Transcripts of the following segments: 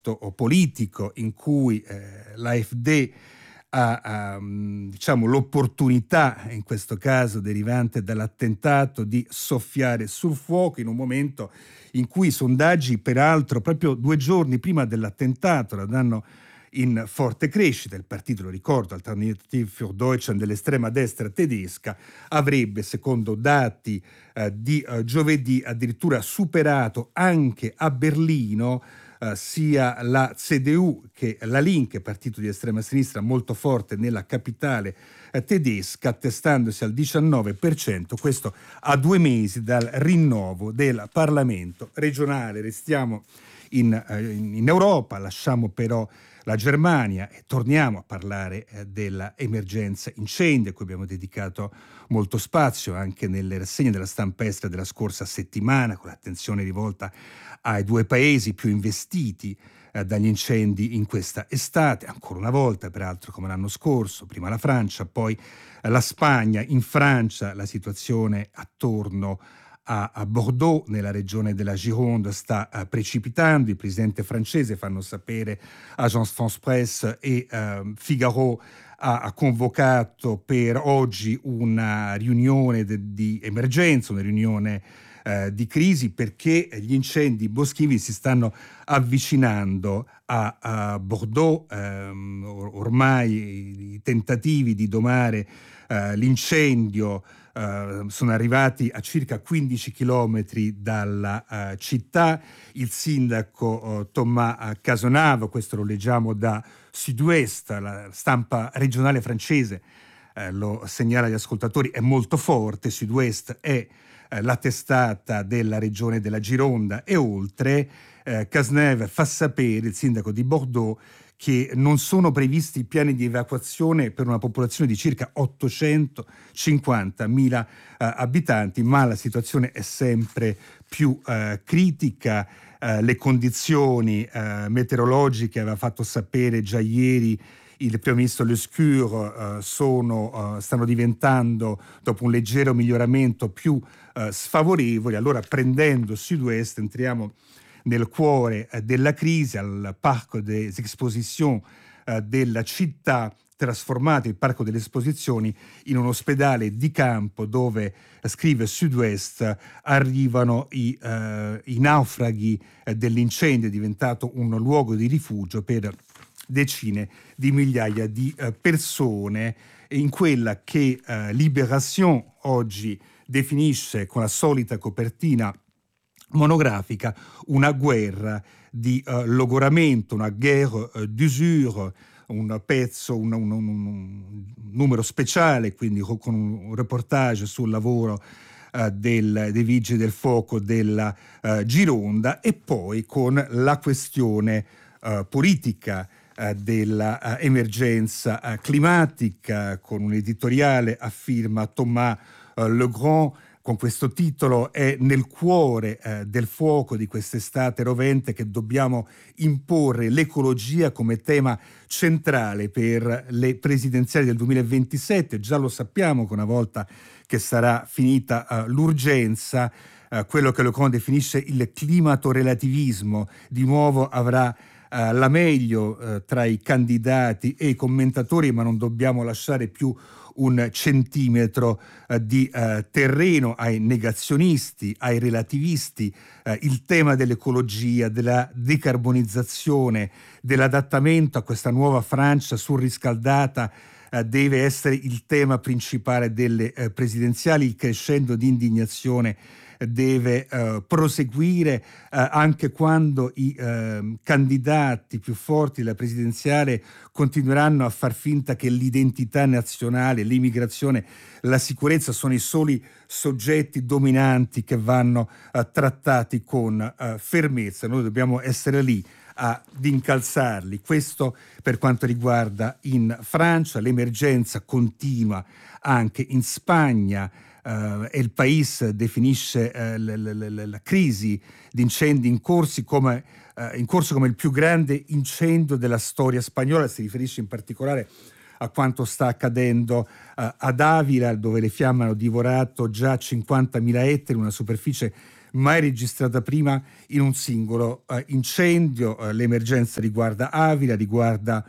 o politico in cui l'AfD ha diciamo l'opportunità, in questo caso derivante dall'attentato, di soffiare sul fuoco in un momento in cui i sondaggi, peraltro proprio 2 giorni prima dell'attentato, la danno in forte crescita. Il partito, lo ricordo, Alternative für Deutschland, dell'estrema destra tedesca, avrebbe, secondo dati di giovedì, addirittura superato anche a Berlino sia la CDU che la Linke, partito di estrema sinistra molto forte nella capitale tedesca, attestandosi al 19%, questo a 2 mesi dal rinnovo del Parlamento regionale. Restiamo in Europa, lasciamo però la Germania e torniamo a parlare dell'emergenza incendi, a cui abbiamo dedicato molto spazio anche nelle rassegne della stampa estera della scorsa settimana, con l'attenzione rivolta ai 2 paesi più investiti dagli incendi in questa estate, ancora una volta peraltro come l'anno scorso, prima la Francia, poi la Spagna. In Francia la situazione attorno a Bordeaux, nella regione della Gironde, sta precipitando. Il presidente francese, fanno sapere Agence France Presse e Figaro, ha convocato per oggi una riunione di emergenza, una riunione di crisi, perché gli incendi boschivi si stanno avvicinando a Bordeaux. Ormai i tentativi di domare l'incendio sono arrivati a circa 15 chilometri dalla città. Il sindaco Thomas Cazenave, questo lo leggiamo da Sud-Ouest, la stampa regionale francese, lo segnala agli ascoltatori, è molto forte. Sud-Ouest è la testata della regione della Gironda e oltre. Cazenave fa sapere, il sindaco di Bordeaux, che non sono previsti piani di evacuazione per una popolazione di circa 850.000 abitanti, ma la situazione è sempre più critica. Le condizioni meteorologiche, aveva fatto sapere già ieri il primo ministro Lescure, stanno diventando, dopo un leggero miglioramento, più sfavorevoli. Allora, prendendo Sud-Ouest, entriamo nel cuore della crisi, al Parc des Expositions della città, trasformato il Parco delle Esposizioni in un ospedale di campo dove, scrive Sud-Ouest, arrivano i naufraghi dell'incendio. È diventato un luogo di rifugio per decine di migliaia di persone, in quella che Libération oggi definisce, con la solita copertina monografica, una guerra di logoramento, una guerre d'usure, un pezzo, un numero speciale, quindi con un reportage sul lavoro dei vigili del fuoco della Gironda, e poi con la questione politica della emergenza climatica, con un editoriale a firma Thomas Legrand, con questo titolo: è nel cuore del fuoco di quest'estate rovente che dobbiamo imporre l'ecologia come tema centrale per le presidenziali del 2027. Già lo sappiamo che una volta che sarà finita l'urgenza, quello che Legrand definisce il climatorelativismo di nuovo avrà la meglio tra i candidati e i commentatori, ma non dobbiamo lasciare più un centimetro di terreno ai negazionisti, ai relativisti. Il tema dell'ecologia, della decarbonizzazione, dell'adattamento a questa nuova Francia surriscaldata deve essere il tema principale delle presidenziali. Il crescendo di indignazione deve proseguire anche quando i candidati più forti della presidenziale continueranno a far finta che l'identità nazionale, l'immigrazione, la sicurezza sono i soli soggetti dominanti che vanno trattati con fermezza. Noi dobbiamo essere lì ad incalzarli. Questo per quanto riguarda in Francia. L'emergenza continua anche in Spagna. El País definisce la crisi di incendi in corso come il più grande incendio della storia spagnola. Si riferisce in particolare a quanto sta accadendo ad Avila, dove le fiamme hanno divorato già 50.000 ettari, una superficie mai registrata prima in un singolo incendio. L'emergenza riguarda Avila, riguarda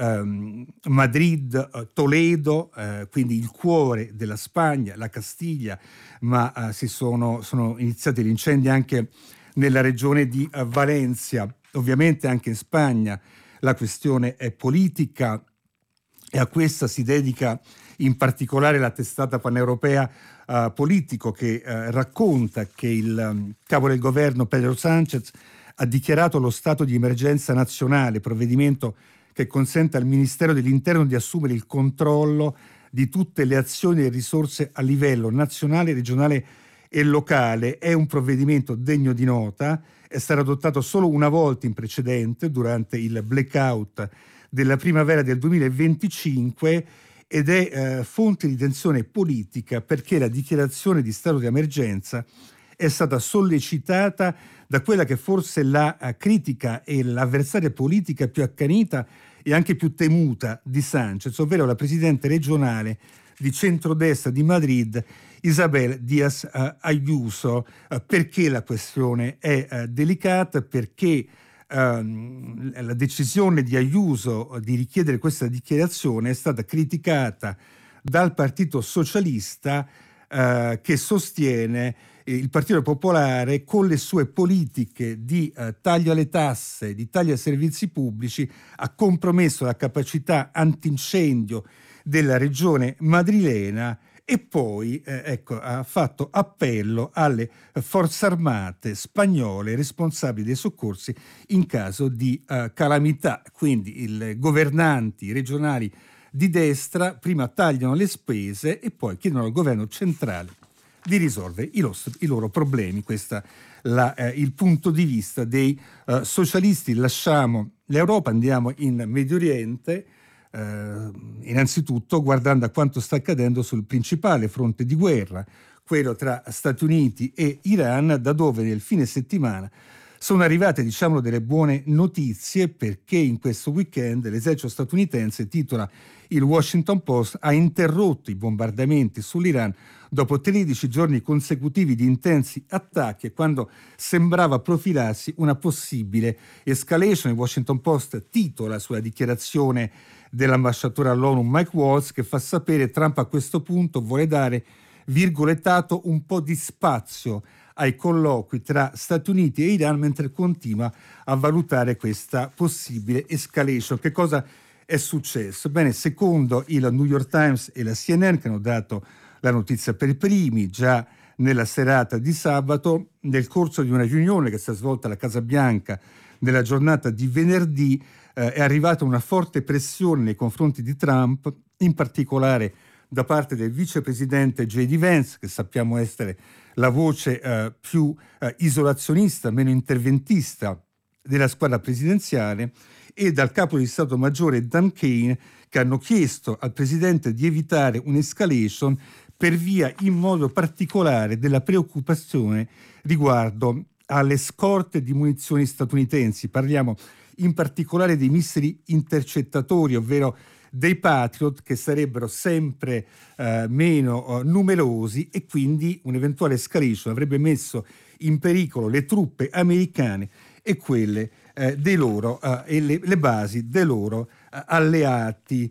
Madrid, Toledo, quindi il cuore della Spagna, la Castiglia, ma sono iniziati gli incendi anche nella regione di Valencia. Ovviamente anche in Spagna la questione è politica e a questa si dedica in particolare la testata paneuropea Politico, che racconta che il capo del governo Pedro Sánchez ha dichiarato lo stato di emergenza nazionale, provvedimento che consente al Ministero dell'Interno di assumere il controllo di tutte le azioni e risorse a livello nazionale, regionale e locale. È un provvedimento degno di nota, è stato adottato solo una volta in precedente, durante il blackout della primavera del 2025, ed è fonte di tensione politica perché la dichiarazione di stato di emergenza è stata sollecitata da quella che forse la critica e l'avversaria politica più accanita e anche più temuta di Sánchez, ovvero la presidente regionale di centrodestra di Madrid, Isabel Díaz Ayuso. Perché la questione è delicata? Perché la decisione di Ayuso di richiedere questa dichiarazione è stata criticata dal Partito Socialista, che sostiene il Partito Popolare con le sue politiche di taglio alle tasse, di taglio ai servizi pubblici, ha compromesso la capacità antincendio della regione madrilena e poi ha fatto appello alle forze armate spagnole responsabili dei soccorsi in caso di calamità. Quindi i governanti regionali di destra prima tagliano le spese e poi chiedono al governo centrale di risolvere i loro problemi. Questo è il punto di vista dei socialisti. Lasciamo l'Europa, andiamo in Medio Oriente, innanzitutto guardando a quanto sta accadendo sul principale fronte di guerra, quello tra Stati Uniti e Iran, da dove nel fine settimana sono arrivate, diciamo, delle buone notizie, perché in questo weekend l'esercito statunitense, titola il Washington Post, ha interrotto i bombardamenti sull'Iran dopo 13 giorni consecutivi di intensi attacchi, quando sembrava profilarsi una possibile escalation. Il Washington Post titola sulla dichiarazione dell'ambasciatore all'ONU Mike Waltz, che fa sapere: Trump a questo punto vuole dare, virgolettato, un po' di spazio ai colloqui tra Stati Uniti e Iran mentre continua a valutare questa possibile escalation. Che cosa è successo? Bene, secondo il New York Times e la CNN, che hanno dato la notizia per primi già nella serata di sabato, nel corso di una riunione che si è svolta alla Casa Bianca nella giornata di venerdì, è arrivata una forte pressione nei confronti di Trump, in particolare da parte del vicepresidente J.D. Vance, che sappiamo essere la voce più isolazionista, meno interventista della squadra presidenziale, e dal capo di Stato Maggiore Dan Kane, che hanno chiesto al presidente di evitare un'escalation per via in modo particolare della preoccupazione riguardo alle scorte di munizioni statunitensi. Parliamo in particolare dei missili intercettatori, ovvero dei Patriot, che sarebbero sempre meno numerosi, e quindi un'eventuale escalation avrebbe messo in pericolo le truppe americane e quelle dei loro e le basi dei loro alleati.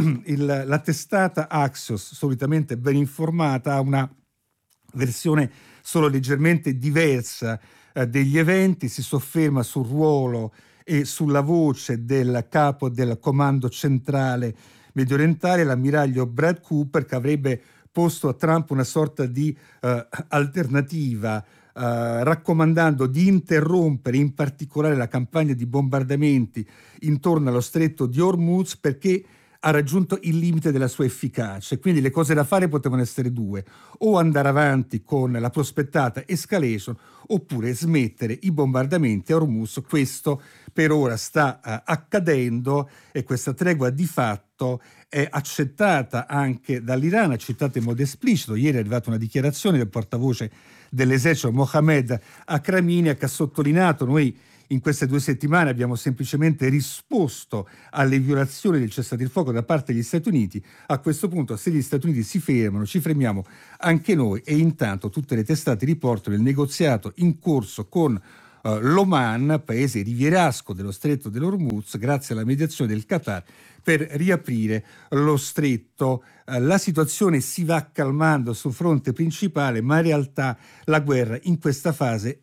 La testata Axios, solitamente ben informata, ha una versione solo leggermente diversa degli eventi, si sofferma sul ruolo e sulla voce del capo del comando centrale mediorientale, l'ammiraglio Brad Cooper, che avrebbe posto a Trump una sorta di alternativa, raccomandando di interrompere in particolare la campagna di bombardamenti intorno allo stretto di Hormuz, perché ha raggiunto il limite della sua efficacia. Quindi le cose da fare potevano essere due: o andare avanti con la prospettata escalation oppure smettere i bombardamenti a Hormuz. Questo per ora sta accadendo, e questa tregua di fatto è accettata anche dall'Iran, accettata in modo esplicito. Ieri è arrivata una dichiarazione del portavoce dell'esercito Mohammed Akramini, che ha sottolineato: noi in queste 2 settimane abbiamo semplicemente risposto alle violazioni del cessate il fuoco da parte degli Stati Uniti. A questo punto, se gli Stati Uniti si fermano, ci fermiamo anche noi, e intanto tutte le testate riportano il negoziato in corso con l'Oman, paese rivierasco dello stretto dell'Ormuz, grazie alla mediazione del Qatar, per riaprire lo stretto. La situazione si va calmando sul fronte principale, ma in realtà la guerra in questa fase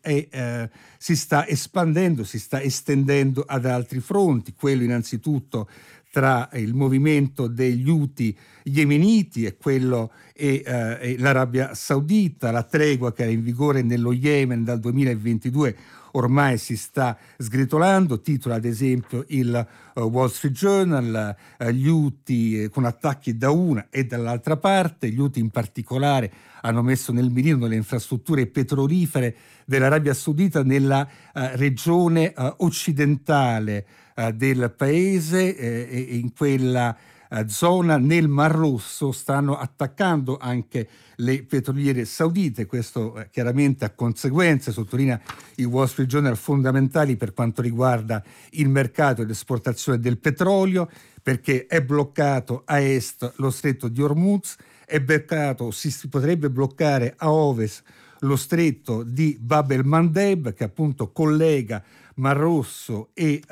si sta espandendo, si sta estendendo ad altri fronti, quello innanzitutto tra il movimento degli Houthi yemeniti e quello e l'Arabia Saudita. La tregua che era in vigore nello Yemen dal 2022 ormai si sta sgretolando, titola ad esempio il Wall Street Journal, gli Houthi con attacchi da una e dall'altra parte. Gli Houthi in particolare hanno messo nel mirino le infrastrutture petrolifere dell'Arabia Saudita nella regione occidentale del paese, e in quella zona nel Mar Rosso stanno attaccando anche le petroliere saudite. Questo chiaramente ha conseguenze, sottolinea il Wall Street Journal, fondamentali per quanto riguarda il mercato e l'esportazione del petrolio, perché è bloccato a est lo stretto di Hormuz, è bloccato, si potrebbe bloccare a ovest lo stretto di Bab el-Mandeb, che appunto collega Mar Rosso e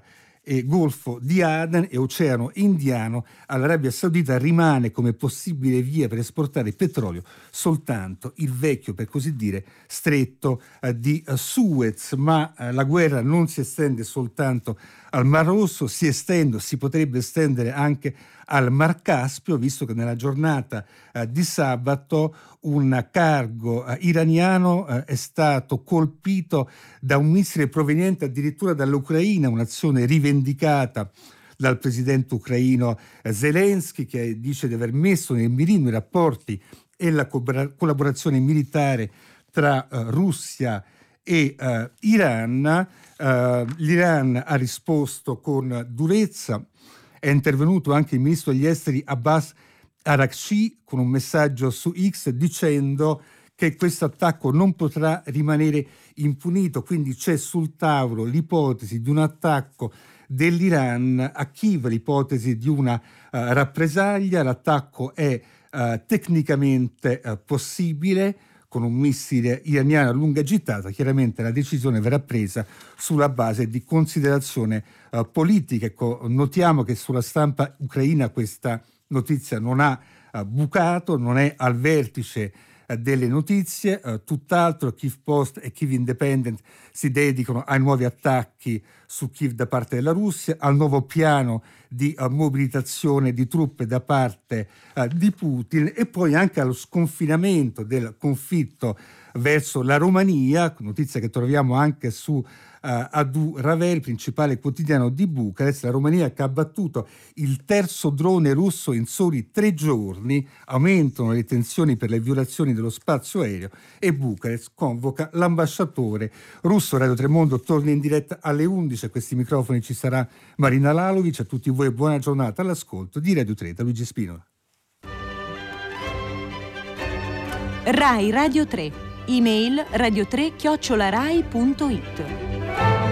Golfo di Aden e Oceano Indiano. All'Arabia Saudita rimane come possibile via per esportare petrolio soltanto il vecchio, per così dire, stretto di Suez, ma la guerra non si estende soltanto al Mar Rosso, si potrebbe estendere anche al Mar Caspio, visto che nella giornata di sabato un cargo iraniano è stato colpito da un missile proveniente addirittura dall'Ucraina, un'azione rivendicata dal presidente ucraino Zelensky, che dice di aver messo nel mirino i rapporti e la collaborazione militare tra Russia e Iran. L'Iran ha risposto con durezza. È intervenuto anche il ministro degli esteri Abbas Araghchi con un messaggio su X dicendo che questo attacco non potrà rimanere impunito, quindi c'è sul tavolo l'ipotesi di un attacco dell'Iran a Kiev, l'ipotesi di una rappresaglia. L'attacco è tecnicamente possibile con un missile iraniano a lunga gittata. Chiaramente la decisione verrà presa sulla base di considerazione politica. Ecco, notiamo che sulla stampa ucraina questa notizia non ha bucato, non è al vertice delle notizie, tutt'altro. Kiev Post e Kiev Independent si dedicano ai nuovi attacchi su Kiev da parte della Russia, al nuovo piano di mobilitazione di truppe da parte di Putin, e poi anche allo sconfinamento del conflitto verso la Romania, notizia che troviamo anche su Adu Ravel, principale quotidiano di Bucarest. La Romania che ha abbattuto il terzo drone russo in soli 3 giorni, aumentano le tensioni per le violazioni dello spazio aereo e Bucarest convoca l'ambasciatore russo. Radio Tremondo torna in diretta alle 11, a questi microfoni ci sarà Marina Lalovic. A tutti voi buona giornata all'ascolto di Radio 3 da Luigi Spinola. Rai Radio 3, email radio3@rai.it.